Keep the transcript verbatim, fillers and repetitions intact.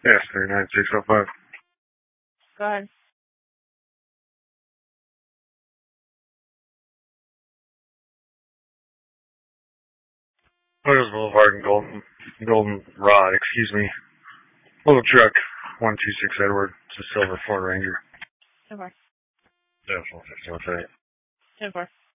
Yes, three nine six oh five. Go ahead. Williams Boulevard and Golden, Golden Rod, excuse me. Little truck, one two six Edward. It's a silver Ford Ranger. ten four. Yeah, one fifty, one thirty. ten four.